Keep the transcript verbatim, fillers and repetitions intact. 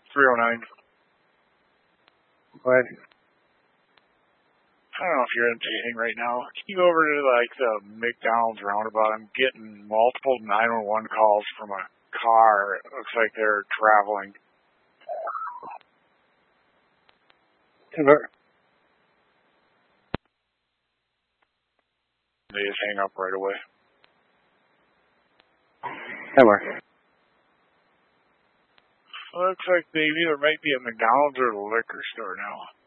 three oh nine. Go ahead. I don't know if you're into anything right now. Can you go over to like the McDonald's roundabout? I'm getting multiple nine one one calls from a car. It looks like they're traveling. Convert. They just hang up right away. Somewhere. Looks like they either might be at McDonald's or the liquor store now.